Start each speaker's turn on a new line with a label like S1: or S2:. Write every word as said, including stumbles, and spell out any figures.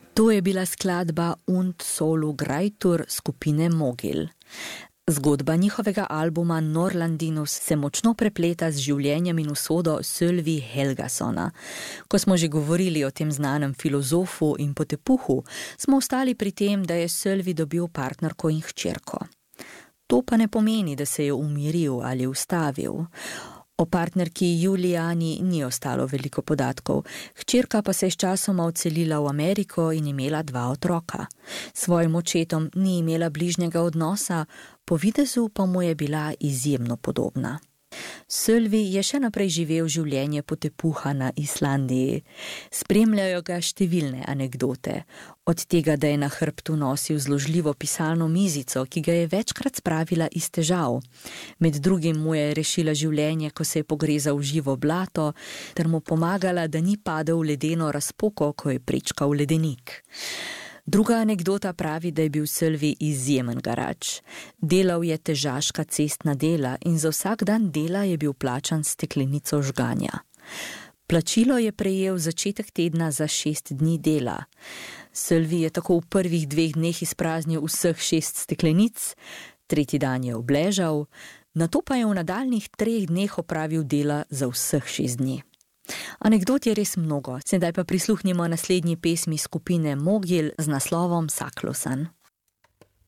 S1: To je bila skladba Und solu Greitur skupine Mogil. Zgodba njihovega albuma Norlandinus se močno prepleta z življenjem in usodo Sölvi Helgasona. Ko smo že govorili o tem znanem filozofu in potepuhu, smo ostali pri tem, da je Sölvi dobil partnerko in hčerko. To pa ne pomeni, da se je umiril ali ustavil. O partnerki Julijani ni ostalo veliko podatkov, hčerka pa se je s časoma odselila v Ameriko in imela dva otroka. S svojim očetom ni imela bližnjega odnosa, po videzu pa mu je bila izjemno podobna. Sölvi je še naprej živel življenje potepuha na Islandiji. Spremljajo ga številne anekdote. Od tega, da je na hrbtu nosil zložljivo pisalno mizico, ki ga je večkrat spravila iz težav. Med drugim mu je rešila življenje, ko se je pogrezal v živo blato, ter mu pomagala, da ni padel v ledeno razpoko, ko je prečkal ledenik. Druga anekdota pravi, da je bil Sölvi izjemen garač. Delal je težaška cestna dela in za vsak dan dela je bil plačan steklenico žganja. Plačilo je prejel začetek tedna za šest dni dela. Sölvi je tako v prvih dveh dneh izpraznil vseh šest steklenic, tretji dan je obležal, nato pa je v nadaljnjih treh dneh opravil dela za vseh šest dni. Anekdot je res mnogo, sedaj pa prisluhnimo naslednji pesmi skupine Mogil z naslovom Saklosan.